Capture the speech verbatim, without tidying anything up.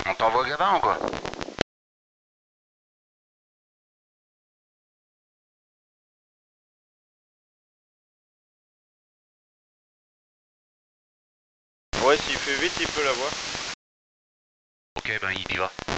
On t'envoie Gabin ou quoi? Ouais, s'il fait vite, il peut l'avoir. Ok, ben il y va.